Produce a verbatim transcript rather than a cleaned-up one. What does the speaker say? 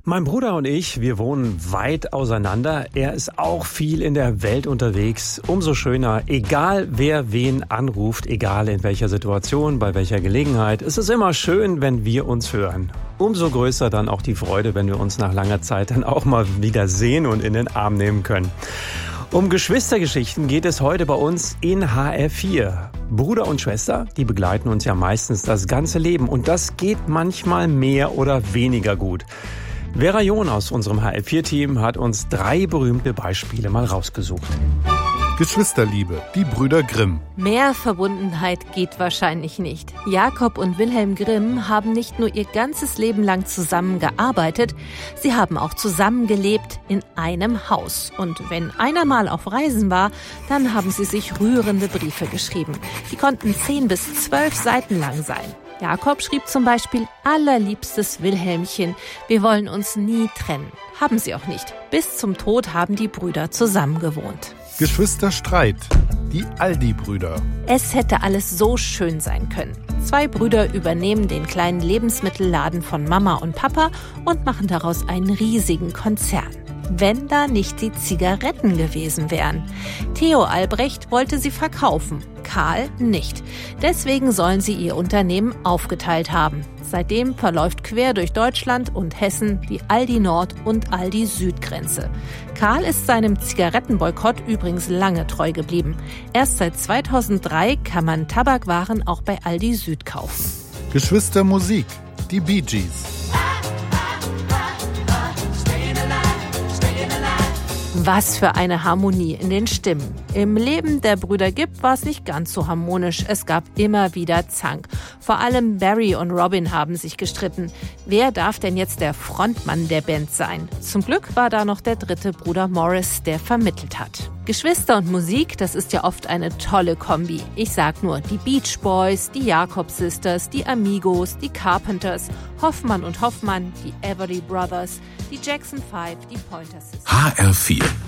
Mein Bruder und ich, wir wohnen weit auseinander. Er ist auch viel in der Welt unterwegs. Umso schöner, egal wer wen anruft, egal in welcher Situation, bei welcher Gelegenheit. Es ist immer schön, wenn wir uns hören. Umso größer dann auch die Freude, wenn wir uns nach langer Zeit dann auch mal wieder sehen und in den Arm nehmen können. Um Geschwistergeschichten geht es heute bei uns in H R vier. Bruder und Schwester, die begleiten uns ja meistens das ganze Leben. Und das geht manchmal mehr oder weniger gut. Vera John aus unserem H R vier Team hat uns drei berühmte Beispiele mal rausgesucht. Geschwisterliebe, die Brüder Grimm. Mehr Verbundenheit geht wahrscheinlich nicht. Jakob und Wilhelm Grimm haben nicht nur ihr ganzes Leben lang zusammengearbeitet, sie haben auch zusammengelebt in einem Haus. Und wenn einer mal auf Reisen war, dann haben sie sich rührende Briefe geschrieben. Die konnten zehn bis zwölf Seiten lang sein. Jakob schrieb zum Beispiel: Allerliebstes Wilhelmchen, wir wollen uns nie trennen. Haben sie auch nicht. Bis zum Tod haben die Brüder zusammen gewohnt. Geschwisterstreit, die Aldi-Brüder. Es hätte alles so schön sein können. Zwei Brüder übernehmen den kleinen Lebensmittelladen von Mama und Papa und machen daraus einen riesigen Konzern. Wenn da nicht die Zigaretten gewesen wären. Theo Albrecht wollte sie verkaufen, Karl nicht. Deswegen sollen sie ihr Unternehmen aufgeteilt haben. Seitdem verläuft quer durch Deutschland und Hessen die Aldi Nord- und Aldi Süd-Grenze. Karl ist seinem Zigarettenboykott übrigens lange treu geblieben. Erst seit zweitausenddrei kann man Tabakwaren auch bei Aldi Süd kaufen. Geschwistermusik, die Bee Gees. Was für eine Harmonie in den Stimmen. Im Leben der Brüder Gibb war es nicht ganz so harmonisch. Es gab immer wieder Zank. Vor allem Barry und Robin haben sich gestritten. Wer darf denn jetzt der Frontmann der Band sein? Zum Glück war da noch der dritte Bruder Morris, der vermittelt hat. Geschwister und Musik, das ist ja oft eine tolle Kombi. Ich sag nur, die Beach Boys, die Jakob Sisters, die Amigos, die Carpenters, Hoffmann und Hoffmann, die Everly Brothers, die Jackson Five, die Pointer Sisters. H R vier.